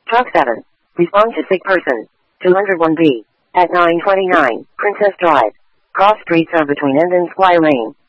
Truck 7. Respond to sick person. 201B. At 929, Princess Drive. Cross streets are between End and Squire Lane.